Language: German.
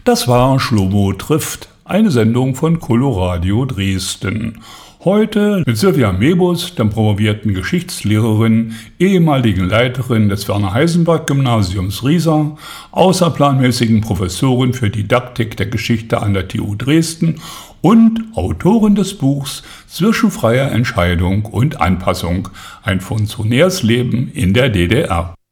Das war Schlomo trifft, eine Sendung von Coloradio Dresden. Heute mit Silvia Mebus, der promovierten Geschichtslehrerin, ehemaligen Leiterin des Werner-Heisenberg-Gymnasiums Riesa, außerplanmäßigen Professorin für Didaktik der Geschichte an der TU Dresden und Autorin des Buchs Zwischen freier Entscheidung und Anpassung, ein Funktionärsleben in der DDR.